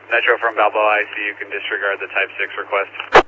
Metro from Balboa, I see you can disregard the Type 6 request.